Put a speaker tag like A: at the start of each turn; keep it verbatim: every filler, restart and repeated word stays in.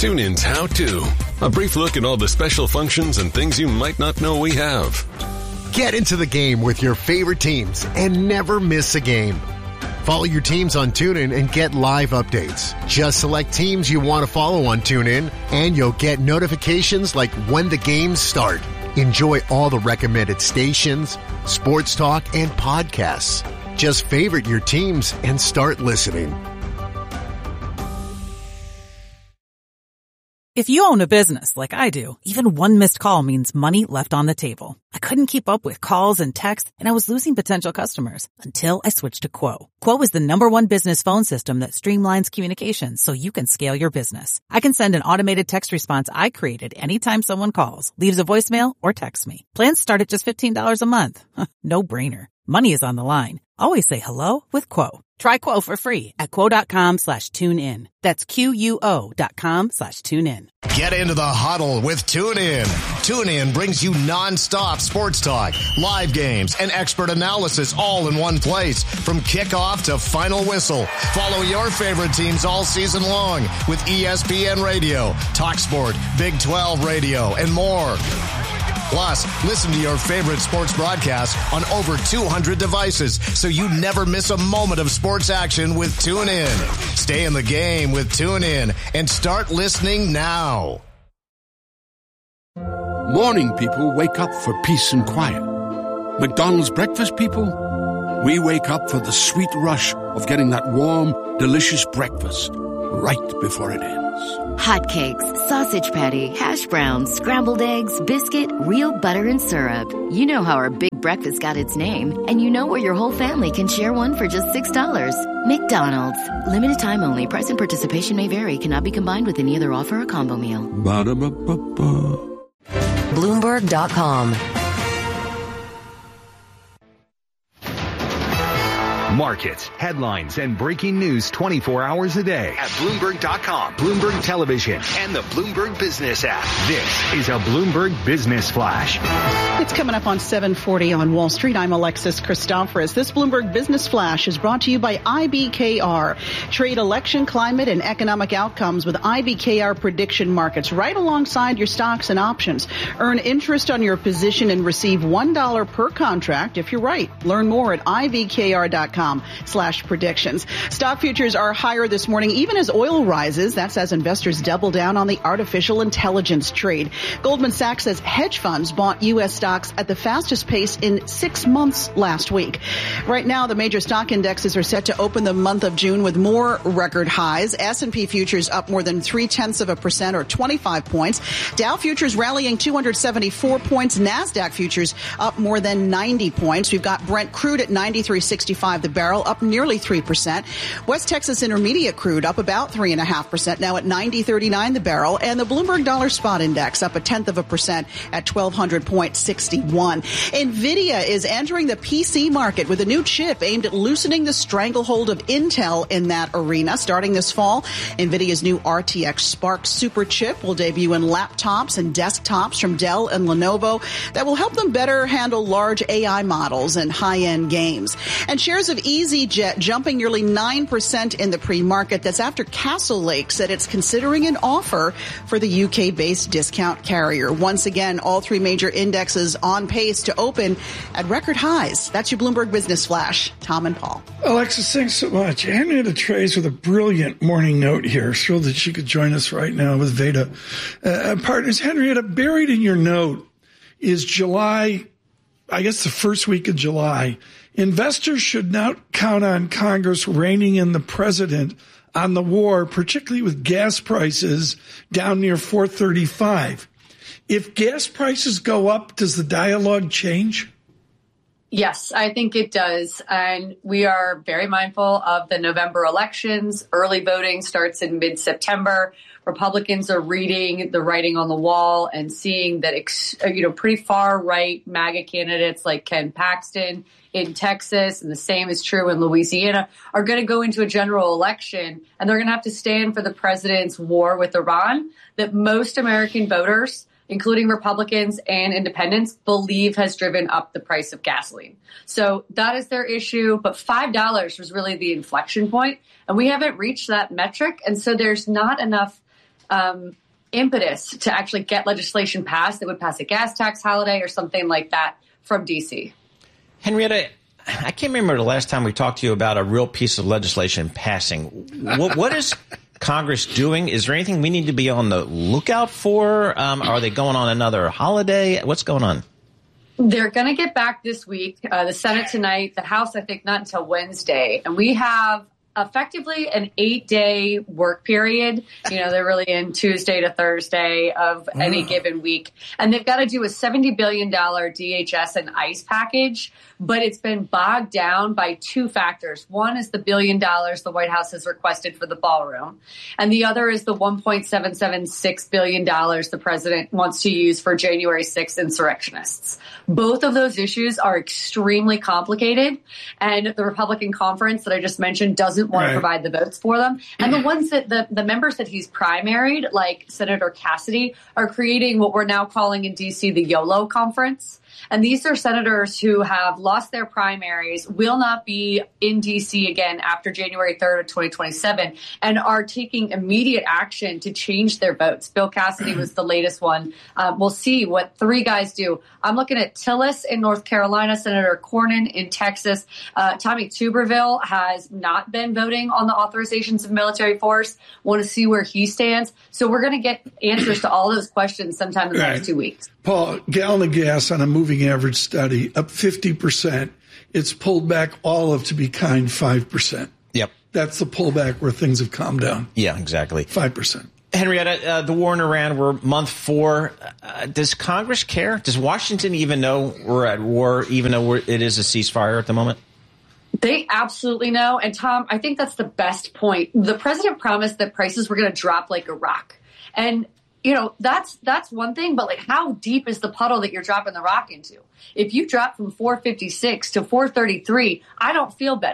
A: TuneIn's How To. A brief look at all the special functions and things you might not know we have.
B: Get into the game with your favorite teams and never miss a game. Follow your teams on TuneIn and get live updates. Just select teams you want to follow on TuneIn, and you'll get notifications like when the games start. Enjoy all the recommended stations, sports talk, and podcasts. Just favorite your teams and start listening.
C: If you own a business like I do, even one missed call means money left on the table. I couldn't keep up with calls and texts, and I was losing potential customers until I switched to Quo. Quo is the number one business phone system that streamlines communications so you can scale your business. I can send an automated text response I created anytime someone calls, leaves a voicemail, or texts me. Plans start at just fifteen dollars a month. No brainer. Money is on the line. Always say hello with Quo. Try Quo for free at quo.com slash tune in. That's Q-U-O dot com slash tune in.
D: Get into the huddle with TuneIn. TuneIn brings you nonstop sports talk, live games, and expert analysis all in one place from kickoff to final whistle. Follow your favorite teams all season long with E S P N Radio, TalkSport, Big twelve Radio, and more. Plus, listen to your favorite sports broadcasts on over two hundred devices so you never miss a moment of sports action with TuneIn. Stay in the game with TuneIn and start listening now.
E: Morning people wake up for peace and quiet. McDonald's breakfast people, we wake up for the sweet rush of getting that warm, delicious breakfast right before it ends.
F: Hotcakes, sausage patty, hash browns, scrambled eggs, biscuit, real butter and syrup. You know how our big breakfast got its name, and you know where your whole family can share one for just six dollars. McDonald's. Limited time only. Price and participation may vary. Cannot be combined with any other offer or combo meal.
E: Ba-da-ba-ba-ba.
G: Bloomberg dot com.
H: Markets, headlines, and breaking news twenty-four hours a day at Bloomberg dot com, Bloomberg Television, and the Bloomberg Business app. This is a Bloomberg Business Flash.
I: It's coming up on seven forty on Wall Street. I'm Alexis Christoforous. This Bloomberg Business Flash is brought to you by I B K R. Trade election, climate, and economic outcomes with I B K R prediction markets right alongside your stocks and options. Earn interest on your position and receive one dollar per contract if you're right. Learn more at I B K R dot com slash predictions. Stock futures are higher this morning, even as oil rises. That's as investors double down on the artificial intelligence trade. Goldman Sachs says hedge funds bought U S stocks at the fastest pace in six months last week. Right now, the major stock indexes are set to open the month of June with more record highs. S and P futures up more than three-tenths of a percent or twenty-five points. Dow futures rallying two hundred seventy-four points. NASDAQ futures up more than ninety points. We've got Brent crude at ninety-three sixty-five the barrel, up nearly three percent. West Texas Intermediate crude up about three point five percent, now at ninety thirty-nine the barrel. And the Bloomberg Dollar Spot Index up a tenth of a percent at twelve hundred point six one. NVIDIA is entering the P C market with a new chip aimed at loosening the stranglehold of Intel in that arena. Starting this fall, NVIDIA's new R T X Spark Super chip will debut in laptops and desktops from Dell and Lenovo that will help them better handle large A I models and high-end games. And shares of EasyJet jumping nearly nine percent in the pre-market. That's after Castle Lake said it's considering an offer for the U K-based discount carrier. Once again, all three major indexes on pace to open at record highs. That's your Bloomberg Business Flash. Tom and Paul.
J: Alexis, thanks so much. Henrietta Trays with a brilliant morning note here. Thrilled that she could join us right now with Veda uh, Partners. Henrietta, buried in your note is July, I guess the first week of July. Investors should not count on Congress reining in the president on the war, particularly with gas prices down near four thirty-five. If gas prices go up, does the dialogue change?
K: Yes, I think it does. And we are very mindful of the November elections. Early voting starts in mid-September. Republicans are reading the writing on the wall and seeing that, you know, pretty far right MAGA candidates like Ken Paxton in Texas, and the same is true in Louisiana, are going to go into a general election, and they're going to have to stand for the president's war with Iran that most American voters, including Republicans and independents, believe has driven up the price of gasoline. So that is their issue. But five dollars was really the inflection point, and we haven't reached that metric. And so there's not enough um, impetus to actually get legislation passed that would pass a gas tax holiday or something like that from D C.
L: Henrietta, I can't remember the last time we talked to you about a real piece of legislation passing. What, what is Congress doing? Is there anything we need to be on the lookout for? Um, are they going on another holiday? What's going on?
K: They're going to get back this week. Uh, the Senate tonight, the House, I think, not until Wednesday. And we have effectively an eight-day work period. You know, they're really in Tuesday to Thursday of any mm. given week. And they've got to do a seventy billion dollars D H S and ICE package, but it's been bogged down by two factors. One is the billion dollars the White House has requested for the ballroom, and the other is the one point seven seven six billion dollars the president wants to use for January sixth insurrectionists. Both of those issues are extremely complicated, and the Republican conference that I just mentioned doesn't want right. to provide the votes for them. And the ones that the, the members that he's primaried, like Senator Cassidy, are creating what we're now calling in D C the YOLO conference. And these are senators who have lost their primaries, will not be in D C again after January third of twenty twenty-seven, and are taking immediate action to change their votes. Bill Cassidy was the latest one. Um, we'll see what three guys do. I'm looking at Tillis in North Carolina, Senator Cornyn in Texas. Uh, Tommy Tuberville has not been voting on the authorizations of military force. Want to see where he stands. So we're going to get answers to all those questions sometime in the
J: right.
K: next two weeks.
J: Paul, gallon of gas on a moving average study up fifty percent. It's pulled back all of, to be kind, five percent.
L: Yep.
J: That's the pullback where things have calmed down.
L: Yeah, exactly.
J: five percent.
L: Henrietta, uh, the war in Iran, we're month four. Uh, does Congress care? Does Washington even know we're at war, even though we're, it is a ceasefire at the moment?
K: They absolutely know. And Tom, I think that's the best point. The president promised that prices were going to drop like a rock. And you know, that's that's one thing, but like, how deep is the puddle that you're dropping the rock into? If you drop from four fifty-six to four thirty-three, I don't feel better.